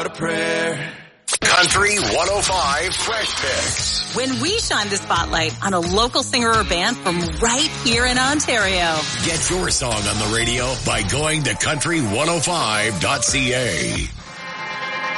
a prayer. Country 105 Fresh Picks. When we shine the spotlight on a local singer or band from right here in Ontario. Get your song on the radio by going to country105.ca.